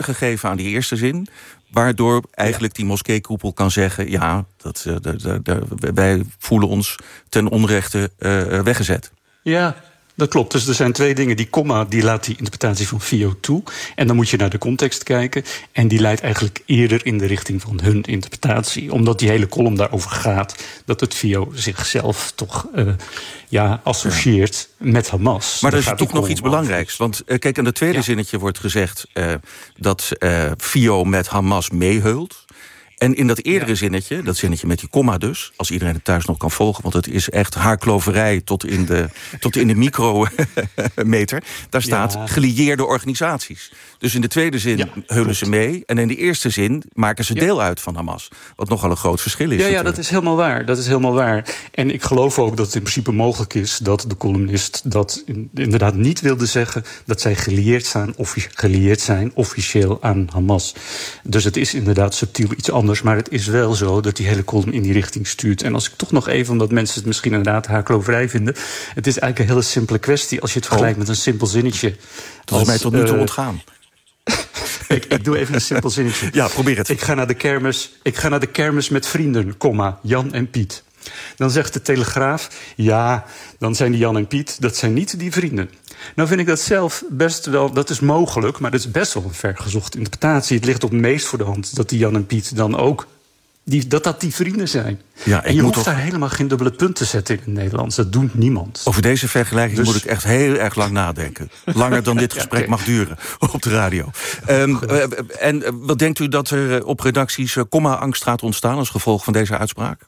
gegeven aan die eerste zin, waardoor eigenlijk die moskeekoepel kan zeggen, ja, wij voelen ons ten onrechte weggezet. Ja, dat klopt. Dus er zijn twee dingen. Die komma die laat die interpretatie van Vio toe. En dan moet je naar de context kijken. En die leidt eigenlijk eerder in de richting van hun interpretatie. Omdat die hele column daarover gaat dat het Vio zichzelf toch associeert met Hamas. Maar er is toch nog iets belangrijks. Want kijk, in het tweede zinnetje wordt gezegd dat Vio met Hamas meeheult. En in dat eerdere zinnetje, dat zinnetje met die komma dus, als iedereen het thuis nog kan volgen, want het is echt haarkloverij tot in de micrometer, daar staat gelieerde organisaties. Dus in de tweede zin heulen ze mee, en in de eerste zin maken ze deel uit van Hamas. Wat nogal een groot verschil is. Ja, dat is helemaal waar. Dat is helemaal waar. En ik geloof ook dat het in principe mogelijk is dat de columnist dat inderdaad niet wilde zeggen dat zij gelieerd zijn officieel aan Hamas. Dus het is inderdaad subtiel iets anders. Maar het is wel zo dat die hele column in die richting stuurt. En als ik toch nog even, omdat mensen het misschien inderdaad haarkloverij vinden, het is eigenlijk een hele simpele kwestie als je het vergelijkt met een simpel zinnetje. Dat is mij tot nu toe ontgaan. Ik doe even een simpel zinnetje. Ja, probeer het. Ik ga naar de kermis met vrienden, Jan en Piet. Dan zegt de Telegraaf, ja, dan zijn die Jan en Piet, dat zijn niet die vrienden. Nou vind ik dat zelf best wel, dat is mogelijk, maar dat is best wel een vergezochte interpretatie. Het ligt op het meest voor de hand dat die Jan en Piet dan ook, dat die vrienden zijn. Ja, en je hoeft daar helemaal geen dubbele punten te zetten in het Nederlands. Dat doet niemand. Over deze vergelijking moet ik echt heel erg lang nadenken. Langer dan dit gesprek mag duren op de radio. En wat denkt u dat er op redacties komma-angst gaat ontstaan als gevolg van deze uitspraak?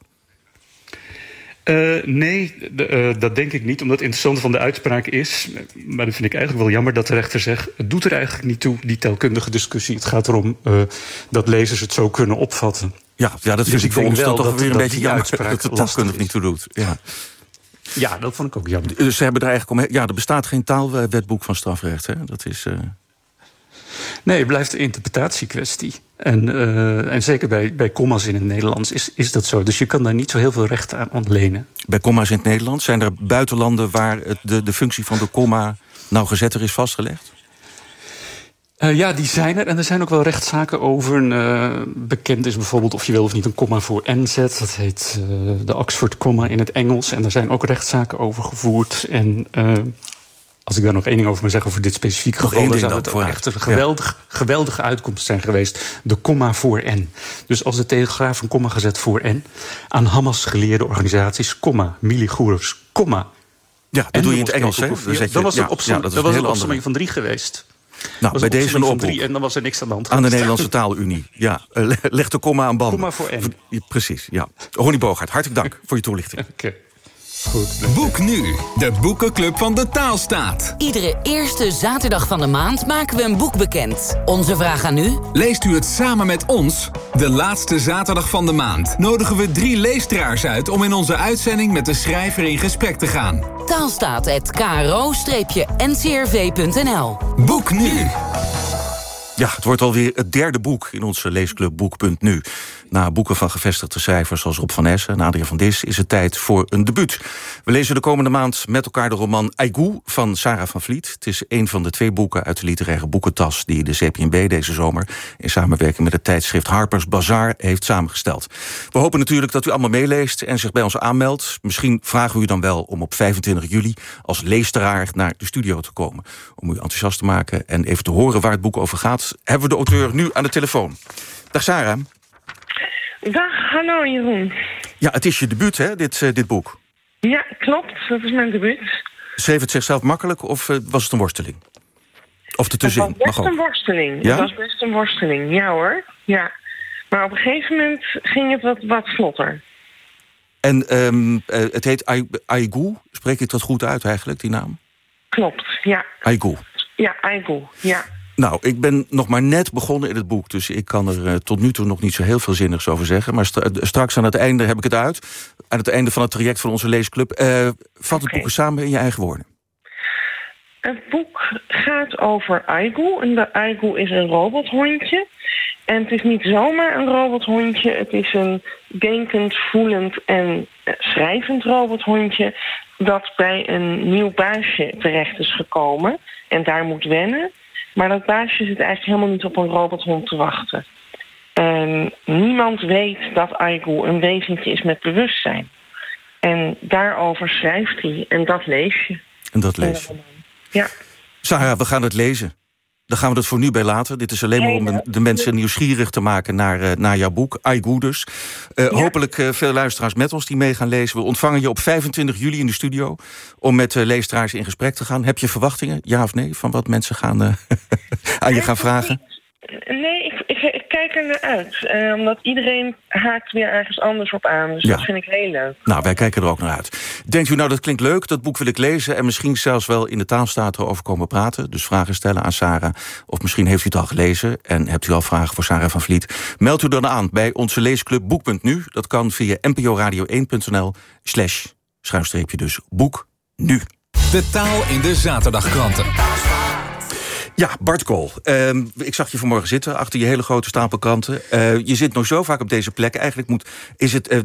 Nee, dat denk ik niet. Omdat het interessante van de uitspraak is, maar dat vind ik eigenlijk wel jammer dat de rechter zegt, het doet er eigenlijk niet toe, die taalkundige discussie. Het gaat erom dat lezers het zo kunnen opvatten. Ja, dat vind ik voor ons dan toch weer een beetje jammer dat het taalkundig niet toe doet. Ja, dat vond ik ook jammer. Dus ze hebben er eigenlijk om. Ja, er bestaat geen taalwetboek van strafrecht, hè? Dat is. Nee, het blijft een interpretatiekwestie. En zeker bij komma's in het Nederlands is dat zo. Dus je kan daar niet zo heel veel recht aan ontlenen. Bij komma's in het Nederlands? Zijn er buitenlanden waar de functie van de komma nauwgezetter is vastgelegd? Ja, die zijn er. En er zijn ook wel rechtszaken over. Bekend is bijvoorbeeld of je wel of niet een komma voor N zet. Dat heet de Oxford komma in het Engels. En daar zijn ook rechtszaken over gevoerd. En als ik daar nog één ding over moet zeggen over dit specifieke geval, dan zou het ook echt een geweldige uitkomst zijn geweest. De komma voor N. Dus als de Telegraaf een komma gezet voor N, aan Hamas geleerde organisaties, komma, miliguurs, komma. Ja, dat doe je in het Engels, hè? Dan was het een opsomming van 3 geweest. Nou, bij deze een oproep. En dan was er niks aan de hand. Aan de Nederlandse Taalunie. Ja, leg de komma aan banden. Komma voor N. Precies, ja. Ronnie Boogaard, hartelijk dank voor je toelichting. Oké. Goed. Boek nu, de boekenclub van de Taalstaat. Iedere eerste zaterdag van de maand maken we een boek bekend. Onze vraag aan u? Leest u het samen met ons? De laatste zaterdag van de maand nodigen we 3 leestraars uit om in onze uitzending met de schrijver in gesprek te gaan. Taalstaat@kro-ncrv.nl. Boek nu! Ja, het wordt alweer het 3e boek in onze leesclub Boek.nu. Na boeken van gevestigde schrijvers zoals Rob van Essen en Adriaan van Dis is het tijd voor een debuut. We lezen de komende maand met elkaar de roman Aigou van Sarah van Vliet. Het is een van de 2 boeken uit de literaire boekentas die de CPNB deze zomer in samenwerking met het tijdschrift Harper's Bazaar heeft samengesteld. We hopen natuurlijk dat u allemaal meeleest en zich bij ons aanmeldt. Misschien vragen we u dan wel om op 25 juli als leesteraar naar de studio te komen. Om u enthousiast te maken en even te horen waar het boek over gaat, hebben we de auteur nu aan de telefoon. Dag Sarah. Dag, hallo Jeroen. Ja, het is je debuut, hè, dit boek? Ja, klopt. Dat is mijn debuut. Schreef het zichzelf makkelijk of was het een worsteling? Of de tussenin? Het was best een worsteling. Ja? Het was best een worsteling, ja hoor. Ja. Maar op een gegeven moment ging het wat vlotter. En het heet Aigou. Spreek ik dat goed uit eigenlijk, die naam? Klopt, ja. Aigou. Ja, Aigou, ja. Nou, ik ben nog maar net begonnen in het boek, dus ik kan er tot nu toe nog niet zo heel veel zinnigs over zeggen. Maar straks aan het einde heb ik het uit. Aan het einde van het traject van onze leesclub. Vat het boek samen in je eigen woorden. Het boek gaat over Aigou. En de Aigou is een robothondje. En het is niet zomaar een robothondje. Het is een denkend, voelend en schrijvend robothondje dat bij een nieuw baasje terecht is gekomen en daar moet wennen. Maar dat baasje zit eigenlijk helemaal niet op een robothond te wachten. En niemand weet dat Aigu een wezentje is met bewustzijn. En daarover schrijft hij. En dat lees je. En dat lees je. Ja. Sarah, we gaan het lezen. Daar gaan we het voor nu bij laten. Dit is alleen maar om de mensen nieuwsgierig te maken naar jouw boek, Aigu dus. Hopelijk veel luisteraars met ons die mee gaan lezen. We ontvangen je op 25 juli in de studio om met leesteraars in gesprek te gaan. Heb je verwachtingen, ja of nee, van wat mensen gaan aan je gaan vragen? Nee, ik kijk er naar uit. Omdat iedereen haakt weer ergens anders op aan. Dus dat vind ik heel leuk. Nou, wij kijken er ook naar uit. Denkt u nou, dat klinkt leuk, dat boek wil ik lezen... en misschien zelfs wel in de Taalstaat over komen praten. Dus vragen stellen aan Sarah. Of misschien heeft u het al gelezen en hebt u al vragen voor Sarah van Vliet. Meld u dan aan bij onze leesclub Boek.nu. Dat kan via nporadio1.nl/boek nu. De taal in de zaterdagkranten. Ja, Bart Kool. Ik zag je vanmorgen zitten achter je hele grote stapel kranten. Je zit nog zo vaak op deze plek. Eigenlijk is het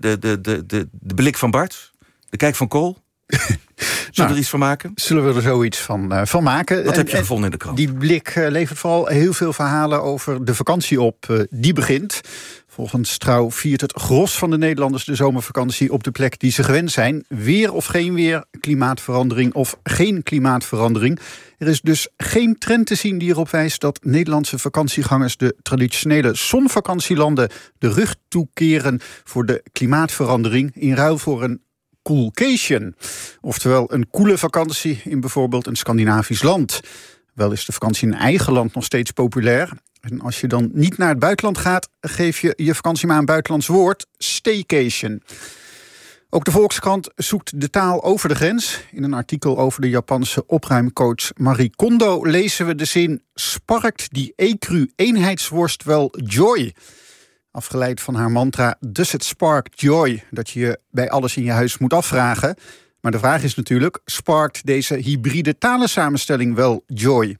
de blik van Bart? De kijk van Kool? Zullen we er iets van maken? Zullen we er zoiets van maken? Wat heb je gevonden in de krant? Die blik levert vooral heel veel verhalen over de vakantie op. Die begint. Volgens Trouw viert het gros van de Nederlanders de zomervakantie op de plek die ze gewend zijn. Weer of geen weer, klimaatverandering of geen klimaatverandering. Er is dus geen trend te zien die erop wijst dat Nederlandse vakantiegangers de traditionele zonvakantielanden de rug toekeren voor de klimaatverandering in ruil voor een coolcation. Oftewel een koele vakantie in bijvoorbeeld een Scandinavisch land. Wel is de vakantie in eigen land nog steeds populair. En als je dan niet naar het buitenland gaat, geef je je vakantie maar een buitenlands woord: staycation. Ook de Volkskrant zoekt de taal over de grens. In een artikel over de Japanse opruimcoach Marie Kondo lezen we de zin: sparkt die ecru eenheidsworst wel joy? Afgeleid van haar mantra: does it spark joy? Dat je je bij alles in je huis moet afvragen. Maar de vraag is natuurlijk: sparkt deze hybride talensamenstelling wel joy?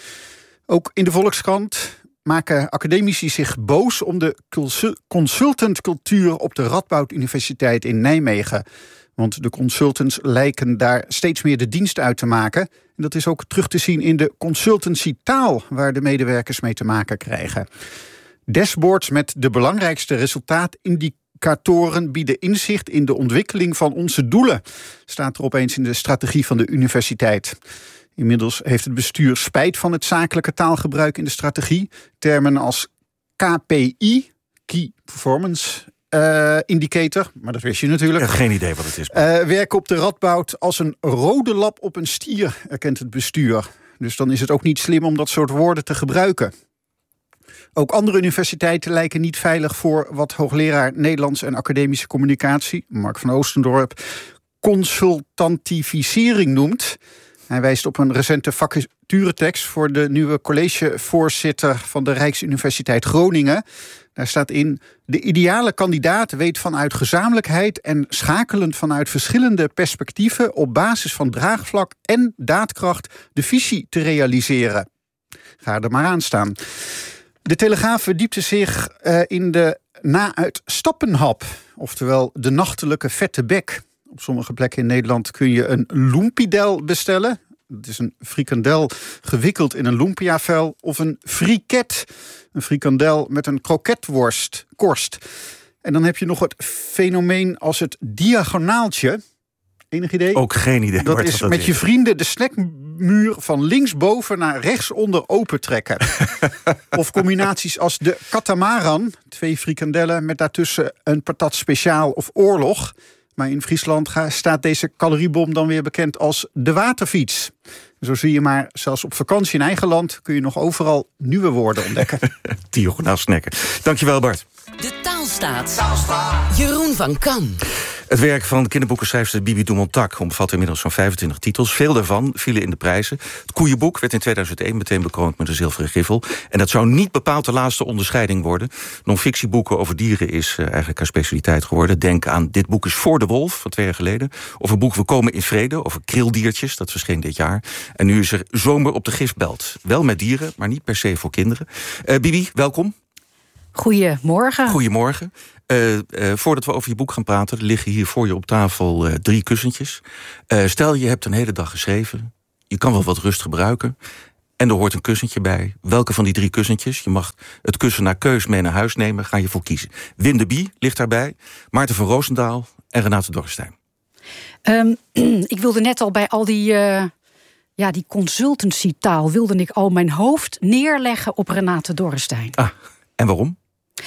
Ook in de Volkskrant maken academici zich boos om de consultantcultuur op de Radboud Universiteit in Nijmegen. Want de consultants lijken daar steeds meer de dienst uit te maken. En dat is ook terug te zien in de consultancytaal waar de medewerkers mee te maken krijgen. Dashboards met de belangrijkste resultaatindicatoren bieden inzicht in de ontwikkeling van onze doelen, staat er opeens in de strategie van de universiteit. Inmiddels heeft het bestuur spijt van het zakelijke taalgebruik in de strategie. Termen als KPI, Key Performance Indicator, maar dat wist je natuurlijk. Geen idee wat het is. Werken op de Radboud als een rode lap op een stier, erkent het bestuur. Dus dan is het ook niet slim om dat soort woorden te gebruiken. Ook andere universiteiten lijken niet veilig voor wat hoogleraar Nederlands en academische communicatie, Mark van Oostendorp, consultantificering noemt. Hij wijst op een recente vacaturetekst voor de nieuwe collegevoorzitter van de Rijksuniversiteit Groningen. Daar staat in: de ideale kandidaat weet vanuit gezamenlijkheid en schakelend vanuit verschillende perspectieven op basis van draagvlak en daadkracht de visie te realiseren. Ga er maar aan staan. De Telegraaf verdiepte zich in de na-uit-stappenhap, oftewel de nachtelijke vette bek. Op sommige plekken in Nederland kun je een lumpidel bestellen. Dat is een frikandel gewikkeld in een lumpiavel. Of een friket, een frikandel met een kroketworstkorst. En dan heb je nog het fenomeen als het diagonaaltje. Enig idee? Ook geen idee. Dat is met je vrienden de snackmuur van linksboven naar rechtsonder opentrekken. Of combinaties als de katamaran, 2 frikandellen met daartussen een patat speciaal of oorlog. Maar in Friesland staat deze caloriebom dan weer bekend als de waterfiets. Zo zie je maar, zelfs op vakantie in eigen land kun je nog overal nieuwe woorden ontdekken. Diagonaal snacken. Dankjewel, Bart. De Taalstaat. Jeroen van Kan. Het werk van kinderboekenschrijfster Bibi Doumontac omvat inmiddels zo'n 25 titels. Veel daarvan vielen in de prijzen. Het Koeienboek werd in 2001 meteen bekroond met een zilveren griffel. En dat zou niet bepaald de laatste onderscheiding worden. Non-fictieboeken over dieren is eigenlijk haar specialiteit geworden. Denk aan Dit boek is voor de wolf, van 2 jaar geleden. Of een boek We komen in vrede, over krildiertjes. Dat verscheen dit jaar. En nu is er Zomer op de Gifbelt. Wel met dieren, maar niet per se voor kinderen. Bibi, welkom. Goedemorgen. Goedemorgen. Voordat we over je boek gaan praten, er liggen hier voor je op tafel 3 kussentjes. Stel, je hebt een hele dag geschreven. Je kan wel wat rust gebruiken. En er hoort een kussentje bij. Welke van die 3 kussentjes? Je mag het kussen naar keus mee naar huis nemen. Ga je voor kiezen. Wim de Bie ligt daarbij. Maarten van Roosendaal en Renate Dorrestein. Ik wilde net al bij al die consultancy-taal... wilde ik al mijn hoofd neerleggen op Renate Dorrestein. Ah, en waarom?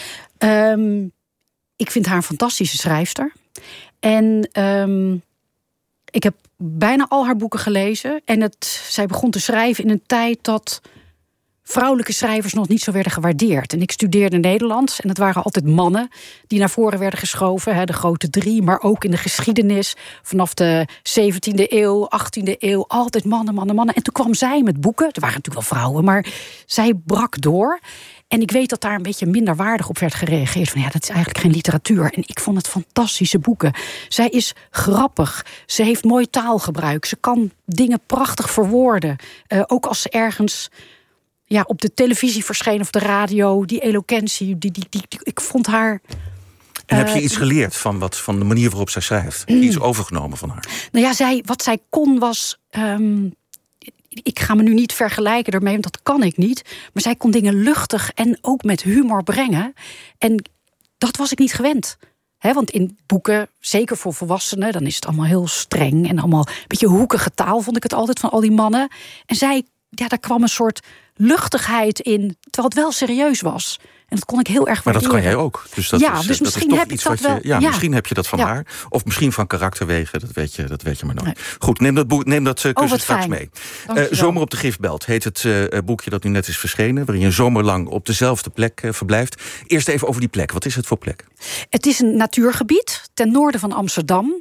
Ik vind haar een fantastische schrijfster. En ik heb bijna al haar boeken gelezen. En zij begon te schrijven in een tijd dat vrouwelijke schrijvers nog niet zo werden gewaardeerd. En ik studeerde Nederlands en het waren altijd mannen die naar voren werden geschoven. De grote 3, maar ook in de geschiedenis. Vanaf de 17e eeuw, 18e eeuw, altijd mannen. En toen kwam zij met boeken. Er waren natuurlijk wel vrouwen, maar zij brak door. En ik weet dat daar een beetje minderwaardig op werd gereageerd. Van dat is eigenlijk geen literatuur. En ik vond het fantastische boeken. Zij is grappig. Ze heeft mooi taalgebruik. Ze kan dingen prachtig verwoorden. Ook als ze ergens op de televisie verscheen of de radio. Die eloquentie, ik vond haar... En heb je iets geleerd van de manier waarop zij schrijft? Iets overgenomen van haar? Nou ja, wat zij kon was... ik ga me nu niet vergelijken ermee, want dat kan ik niet. Maar zij kon dingen luchtig en ook met humor brengen. En dat was ik niet gewend. Want in boeken, zeker voor volwassenen... dan is het allemaal heel streng en allemaal een beetje hoekige taal... vond ik het altijd van al die mannen. En zij, daar kwam een soort luchtigheid in... terwijl het wel serieus was. En dat kon ik heel erg waarderen. Maar dat kan jij ook. Dus dat is, dus misschien heb ik dat wel. Misschien heb je dat van haar. Of misschien van karakterwegen, dat weet je maar nooit. Nee. Goed, neem dat kussen straks mee. Zomer op de Gifbelt heet het boekje dat nu net is verschenen... waarin je zomerlang op dezelfde plek verblijft. Eerst even over die plek. Wat is het voor plek? Het is een natuurgebied ten noorden van Amsterdam...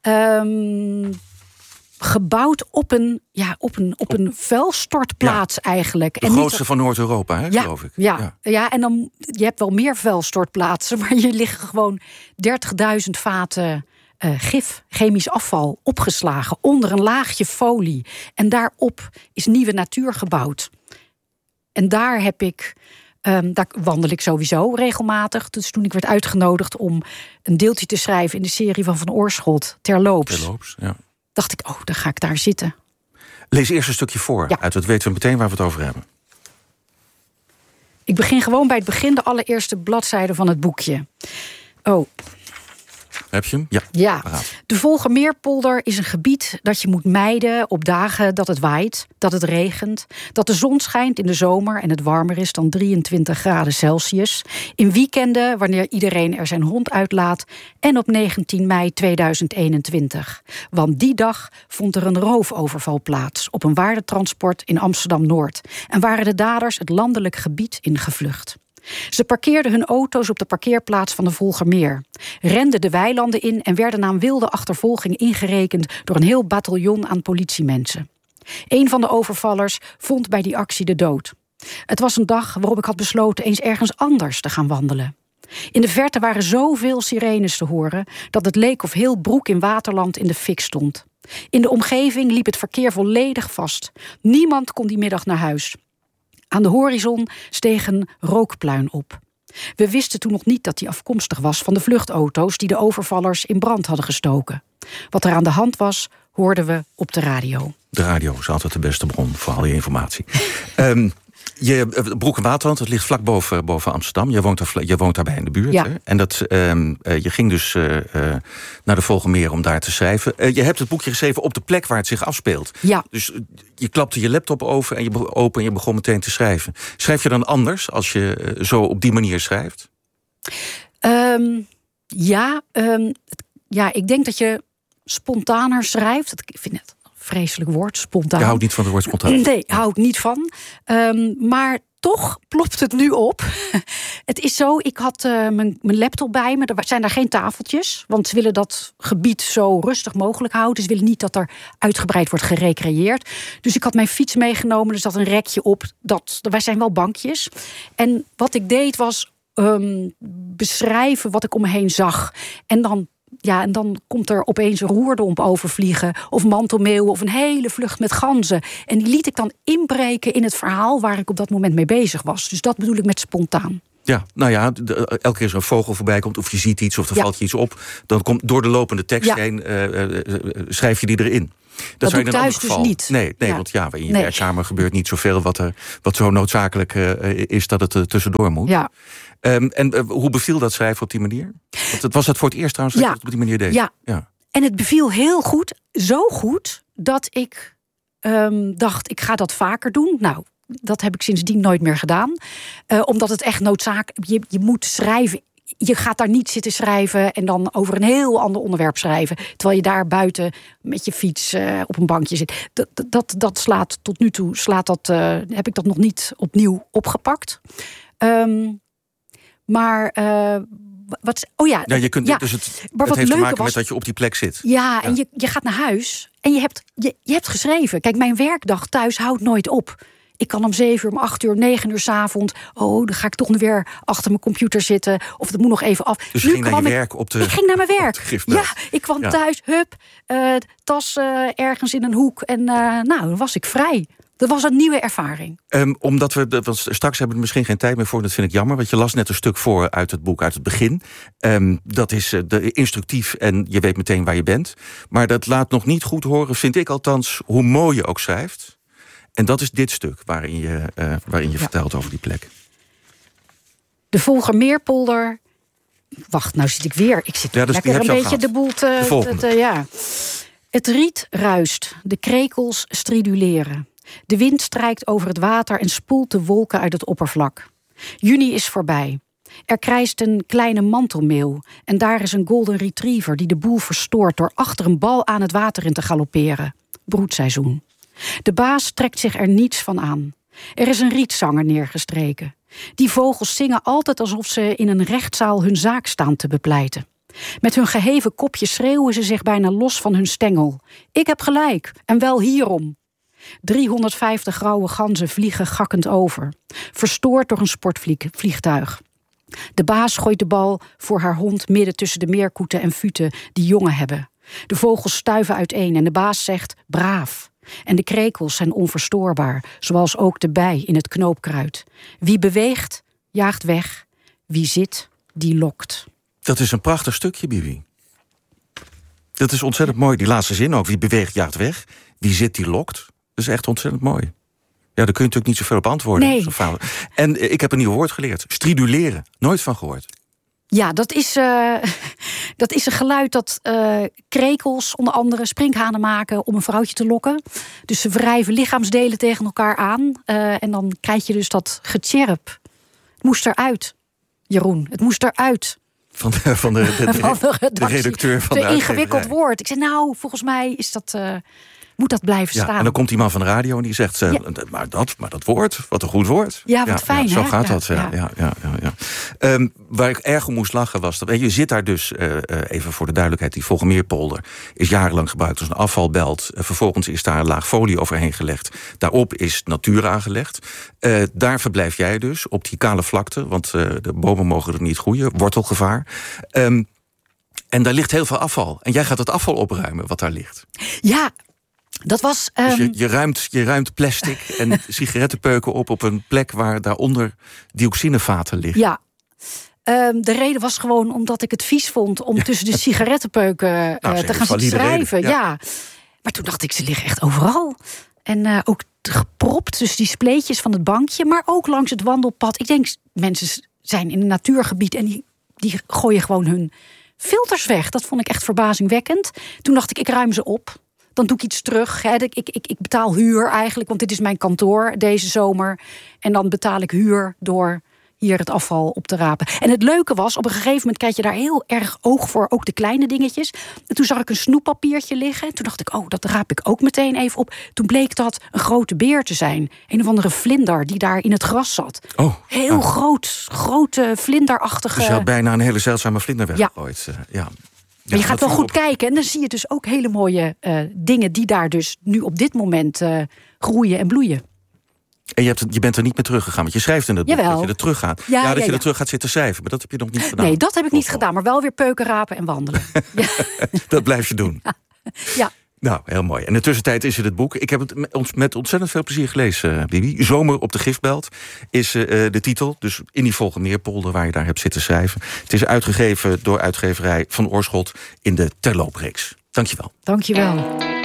gebouwd op een vuilstortplaats eigenlijk. De grootste van Noord-Europa, geloof ik. Ja, en dan je hebt wel meer vuilstortplaatsen... maar hier liggen gewoon 30.000 vaten chemisch afval opgeslagen... onder een laagje folie. En daarop is nieuwe natuur gebouwd. En daar wandel ik sowieso regelmatig. Dus toen ik werd uitgenodigd om een deeltje te schrijven... in de serie van Oorschot, Terloops, dacht ik, dan ga ik daar zitten. Lees eerst een stukje voor. Dat weten we meteen waar we het over hebben. Ik begin gewoon bij het begin, de allereerste bladzijde van het boekje. Heb je hem? Ja. De Volgermeerpolder is een gebied dat je moet mijden op dagen dat het waait, dat het regent, dat de zon schijnt in de zomer en het warmer is dan 23 graden Celsius. In weekenden, wanneer iedereen er zijn hond uitlaat. En op 19 mei 2021. Want die dag vond er een roofoverval plaats op een waardetransport in Amsterdam-Noord. En waren de daders het landelijk gebied ingevlucht. Ze parkeerden hun auto's op de parkeerplaats van de Volgermeer, renden de weilanden in en werden na een wilde achtervolging ingerekend door een heel bataljon aan politiemensen. Een van de overvallers vond bij die actie de dood. Het was een dag waarop ik had besloten eens ergens anders te gaan wandelen. In de verte waren zoveel sirenes te horen dat het leek of heel Broek in Waterland in de fik stond. In de omgeving liep het verkeer volledig vast. Niemand kon die middag naar huis. Aan de horizon steeg een rookpluim op. We wisten toen nog niet dat die afkomstig was van de vluchtauto's die de overvallers in brand hadden gestoken. Wat er aan de hand was, hoorden we op de radio. De radio is altijd de beste bron voor al je informatie. Broek en Waterland, dat ligt vlak boven Amsterdam. Je woont daarbij in de buurt. Ja. Hè? En je ging dus naar de Volgermeer om daar te schrijven. Je hebt het boekje geschreven op de plek waar het zich afspeelt. Ja. Dus je klapte je laptop open en je begon meteen te schrijven. Schrijf je dan anders als je zo op die manier schrijft? Ik denk dat je spontaner schrijft. Ik vind het vreselijk woord, spontaan. Je houdt niet van het woord spontaan? Nee, hou ik niet van. Maar toch plopt het nu op. Het is zo, ik had mijn laptop bij me. Er zijn daar geen tafeltjes, want ze willen dat gebied zo rustig mogelijk houden. Ze willen niet dat er uitgebreid wordt gerecreëerd. Dus ik had mijn fiets meegenomen, er zat een rekje op. Wij zijn wel bankjes. En wat ik deed was beschrijven wat ik om me heen zag. En dan komt er opeens een roerdomp overvliegen, of mantelmeeuwen, of een hele vlucht met ganzen. En die liet ik dan inbreken in het verhaal waar ik op dat moment mee bezig was. Dus dat bedoel ik met spontaan. Ja, nou ja, elke keer als er een vogel voorbij komt, of je ziet iets, of er valt je iets op, dan komt door de lopende tekst heen, schrijf je die erin. Dat zou doe je in een thuis ander geval dus niet. Nee, want in je werkkamer gebeurt niet zoveel wat zo noodzakelijk is dat het tussendoor moet. Ja. En hoe beviel dat schrijven op die manier? Want het was het voor het eerst trouwens dat je het op die manier deed. Ja. En het beviel heel goed, zo goed, dat ik dacht, ik ga dat vaker doen. Nou, dat heb ik sindsdien nooit meer gedaan. Omdat het echt noodzakelijk... Je moet schrijven. Je gaat daar niet zitten schrijven en dan over een heel ander onderwerp schrijven. Terwijl je daar buiten met je fiets op een bankje zit. Dat slaat tot nu toe, heb ik dat nog niet opnieuw opgepakt. Maar... je kunt, dus het heeft te maken met dat je op die plek zit. Ja, en je gaat naar huis en je hebt geschreven. Kijk, mijn werkdag thuis houdt nooit op. Ik kan om 7 uur, om 8 uur, 9 uur 's avonds. Dan ga ik toch weer achter mijn computer zitten. Of dat moet nog even af. Dus je ging naar je werk op de... Ik ging naar mijn werk. Ja, ik kwam thuis, tas ergens in een hoek. En dan was ik vrij. Dat was een nieuwe ervaring. Omdat want straks hebben we er misschien geen tijd meer voor. Dat vind ik jammer, want je las net een stuk voor uit het boek, uit het begin. Dat is instructief en je weet meteen waar je bent. Maar dat laat nog niet goed horen, vind ik althans, hoe mooi je ook schrijft. En dat is dit stuk waarin je vertelt over die plek. De Volgermeerpolder. Wacht, nou zit ik weer. Ik zit lekker een beetje de boel te... Het riet ruist, de krekels striduleren. De wind strijkt over het water en spoelt de wolken uit het oppervlak. Juni is voorbij. Er krijst een kleine mantelmeeuw en daar is een golden retriever die de boel verstoort door achter een bal aan het water in te galopperen. Broedseizoen. De baas trekt zich er niets van aan. Er is een rietzanger neergestreken. Die vogels zingen altijd alsof ze in een rechtszaal hun zaak staan te bepleiten. Met hun geheven kopje schreeuwen ze zich bijna los van hun stengel. Ik heb gelijk, en wel hierom. 350 grauwe ganzen vliegen gakkend over. Verstoord door een sportvliegtuig. De baas gooit de bal voor haar hond midden tussen de meerkoeten en futen die jongen hebben. De vogels stuiven uiteen en de baas zegt braaf. En de krekels zijn onverstoorbaar, zoals ook de bij in het knoopkruid. Wie beweegt, jaagt weg. Wie zit, die lokt. Dat is een prachtig stukje, Bibi. Dat is ontzettend mooi. Die laatste zin ook. Wie beweegt, jaagt weg. Wie zit, die lokt. Dat is echt ontzettend mooi. Ja, daar kun je natuurlijk niet zoveel op antwoorden. Nee. En ik heb een nieuw woord geleerd. Striduleren. Nooit van gehoord. Ja, dat is een geluid dat krekels, onder andere sprinkhanen maken om een vrouwtje te lokken. Dus ze wrijven lichaamsdelen tegen elkaar aan. En dan krijg je dus dat getjerp. Het moest eruit, Jeroen. Het moest eruit. Van de redacteur van de ingewikkeld woord. Ik zei, nou, volgens mij is dat... moet dat blijven staan. En dan komt die man van de radio en die zegt... maar dat woord, wat een goed woord. Ja, wat fijn, hè? Zo gaat dat. Waar ik erg om moest lachen was... je zit daar dus, even voor de duidelijkheid... die Volgermeerpolder is jarenlang gebruikt als een afvalbelt. Vervolgens is daar een laag folie overheen gelegd. Daarop is natuur aangelegd. Daar verblijf jij dus, op die kale vlakte... want de bomen mogen er niet groeien, wortelgevaar... en daar ligt heel veel afval. En jij gaat het afval opruimen wat daar ligt. Ja, dat was... Dus je ruimt plastic en sigarettenpeuken op een plek waar daaronder dioxinevaten liggen. Ja. De reden was gewoon omdat ik het vies vond om tussen de sigarettenpeuken te gaan zitten schrijven. Ja. Maar toen dacht ik, ze liggen echt overal. En ook gepropt tussen die spleetjes van het bankje, maar ook langs het wandelpad. Ik denk, mensen zijn in een natuurgebied en die gooien gewoon hun filters weg. Dat vond ik echt verbazingwekkend. Toen dacht ik ruim ze op. Dan doe ik iets terug. Ik betaal huur eigenlijk, want dit is mijn kantoor deze zomer. En dan betaal ik huur door hier het afval op te rapen. En het leuke was, op een gegeven moment krijg je daar heel erg oog voor, ook de kleine dingetjes. En toen zag ik een snoeppapiertje liggen. En toen dacht ik, dat raap ik ook meteen even op. Toen bleek dat een grote beer te zijn. Een of andere vlinder die daar in het gras zat. Heel grote vlinderachtige... Dus je had bijna een hele zeldzame vlinder weggegooid. Ja. Maar je gaat wel goed kijken en dan zie je dus ook hele mooie dingen... die daar dus nu op dit moment groeien en bloeien. En je bent er niet meer teruggegaan, want je schrijft in het boek dat je er terug gaat. Dat je er terug gaat zitten schrijven, maar dat heb je nog niet gedaan. Nee, dat heb ik niet gedaan, maar wel weer peuken rapen en wandelen. Dat blijf je doen. Ja. Nou, heel mooi. En in de tussentijd is het boek. Ik heb het met ontzettend veel plezier gelezen, Bibi. Zomer op de Giftbelt is de titel. Dus in die Volgemeerpolder waar je daar hebt zitten schrijven. Het is uitgegeven door uitgeverij Van Oorschot in de Terloopreeks. Dank je wel. Dank je wel.